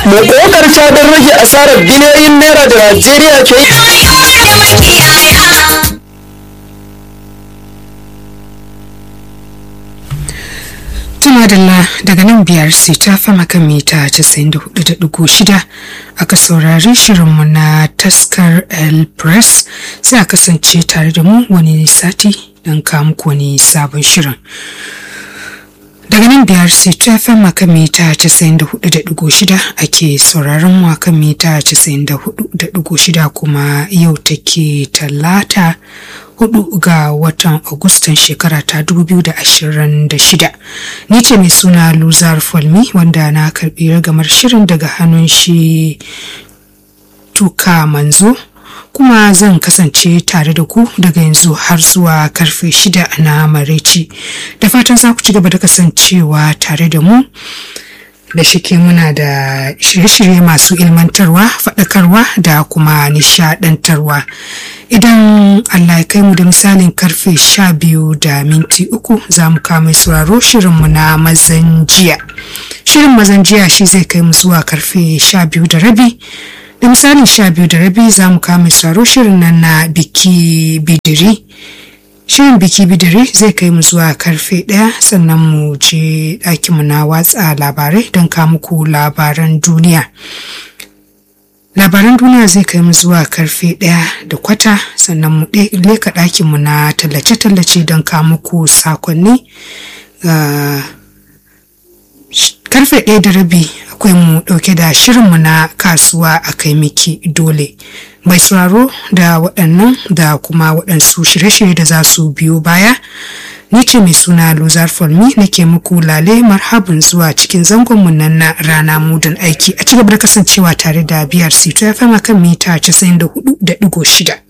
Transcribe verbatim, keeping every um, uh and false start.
mu kokarta don rage asarar biliyoyin naira da Najeriya ke Tumadalla daga nan biyar sai ta fama kan mita casa'in da hudu da digo shida aka saurari shirinmu na taskar El Press sai a kasance tare da mu wani sati don kawo wani sabon shirin. Daga nan biyar sai ta fama kan mita casa'in da hudu da digo shida ake sauraron mu kan mita casa'in da hudu da digo shida kuma yau take talata hudu ga watan Agustan shekara ta dubu biyu da ashirin da shida. Ni ce mai suna Luzar Falmi wanda na karbi ragamar shirin daga hannun shi Tuka Manzo kuma zan kasance tare da ku daga yanzu har zuwa karfe shida na maraici. Da fatan za ku ci gaba da kasancewa tare da mu. Da shike muna da shirye-shirye masu ilmantarwa, faɗakarwa da kuma nishaɗantarwa. Idan Allah ya kai mu da misalin karfe sha biyu da minti uku za mu kama sauraro shirinmu na mazan jiya. Shirin mazan jiya shi zai kai mu zuwa karfe sha biyu da rabi. Da misalin sha biyu da rabi za mu kama sauraro shirin nan na biki bidiri. Shirin biki bidiri zai kai mu zuwa karfe ɗaya sannan mu je ɗakinmu na watsa labarai don kawo muku labaran duniya. Labaran duniya zai kai mu zuwa karfe ɗaya da kwata sannan mu leka ɗakinmu na tallace-tallace don kawo muku sakonni. Karfe ɗaya da rabi akwai mu ɗauke da shirinmu na kasuwa a kai miki dole. Mai sauraro da waɗannan da kuma waɗansu shirye-shirye da za su biyo baya. Ni ce mai suna Luzar Falmi nake muku lale marhabin zuwa cikin zangonmu nan na rana mudun aiki a cigaba da kasancewa tare da B R C to ya fama kan mita casa'in da hudu da digo shida.